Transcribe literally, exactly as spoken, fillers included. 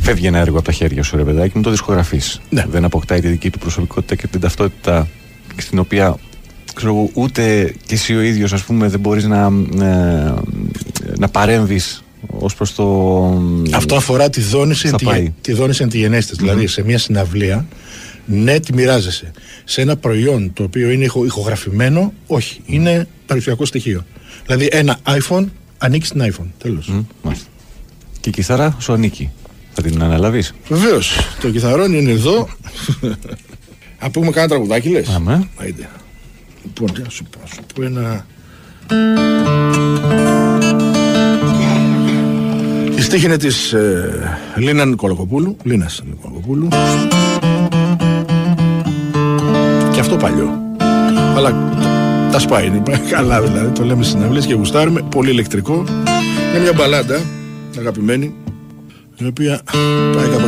φεύγει ένα έργο από τα χέρια σου, ρε παιδάκι μου, το δισκογραφείς. Ναι. Δεν αποκτάει τη δική του προσωπικότητα και την ταυτότητα στην οποία, ξέρω, ούτε και εσύ ο ίδιος, ας πούμε, δεν μπορείς να, ε, να παρέμβεις ως προς το. Αυτό αφορά τη δόνηση, τη, τη δόνηση αντιγενέστης. Mm-hmm. Δηλαδή, σε μια συναυλία, ναι, τη μοιράζεσαι. Σε ένα προϊόν το οποίο είναι ηχο, ηχογραφημένο, όχι. Mm. Είναι παρουσιακό στοιχείο. Δηλαδή, ένα iPhone ανήκει στην iPhone. Τέλος. Mm, και η κιθάρα σου ανήκει. Θα την αναλάβεις? Βεβαίως. Το κιθαρόν είναι εδώ. Α, πούμε κάνα τραγουδάκι, λες? Αμέ. Άιντε. Λοιπόν, τι να σου πω, σου πω ένα. Η στίχη είναι της ε, Λίνα Νικολακοπούλου. Λίνας Νικολακοπούλου. Και αυτό παλιό. Αλλά τα σπάει, είναι καλά δηλαδή. Το λέμε στις συναυλίες και γουστάρουμε. Πολύ ηλεκτρικό. Είναι μια μπαλάντα αγαπημένη, η οποία πάει κάπως